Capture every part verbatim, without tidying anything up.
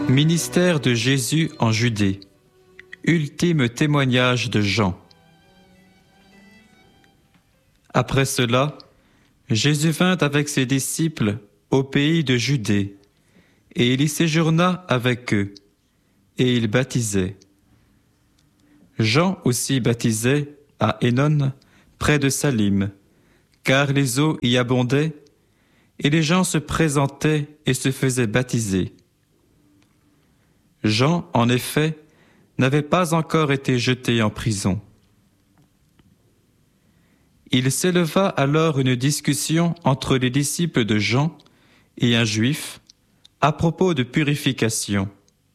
Ministère de Jésus en Judée. Ultime témoignage de Jean. Après cela, Jésus vint avec ses disciples au pays de Judée, et il y séjourna avec eux, et il baptisait. Jean aussi baptisait à Énon, près de Salim, car les eaux y abondaient, et les gens se présentaient et se faisaient baptiser. Jean, en effet, n'avait pas encore été jeté en prison. Il s'éleva alors une discussion entre les disciples de Jean et un juif à propos de purification.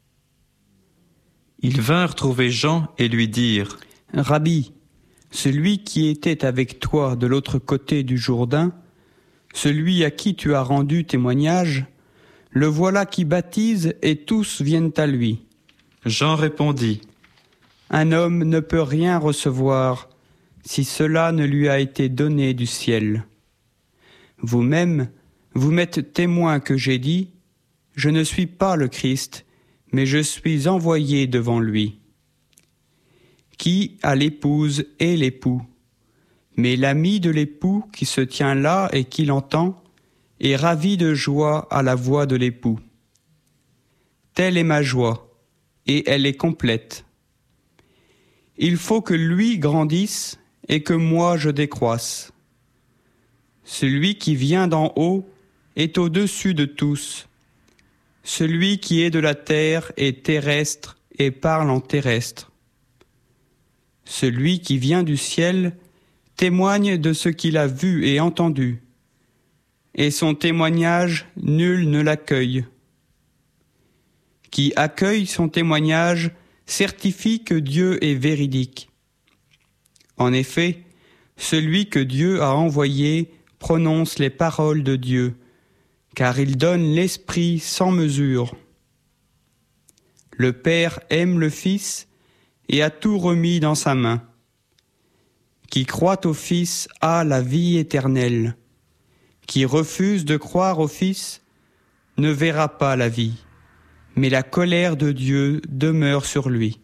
Ils vinrent trouver Jean et lui dirent : « Rabbi, celui qui était avec toi de l'autre côté du Jourdain, celui à qui tu as rendu témoignage, le voilà qui baptise et tous viennent à lui. » Jean répondit : « Un homme ne peut rien recevoir si cela ne lui a été donné du ciel. Vous-même, vous m'êtes témoin que j'ai dit : je ne suis pas le Christ, mais je suis envoyé devant lui. Qui a l'épouse et l'époux, mais l'ami de l'époux qui se tient là et qui l'entend est ravi de joie à la voix de l'époux. Telle est ma joie, et elle est complète. Il faut que lui grandisse et que moi je décroisse. Celui qui vient d'en haut est au-dessus de tous. Celui qui est de la terre est terrestre et parle en terrestre. Celui qui vient du ciel témoigne de ce qu'il a vu et entendu, et son témoignage nul ne l'accueille. Qui accueille son témoignage certifie que Dieu est véridique. En effet, celui que Dieu a envoyé prononce les paroles de Dieu, car il donne l'Esprit sans mesure. Le Père aime le Fils et a tout remis dans sa main. Qui croit au Fils a la vie éternelle. Qui refuse de croire au Fils ne verra pas la vie, mais la colère de Dieu demeure sur lui.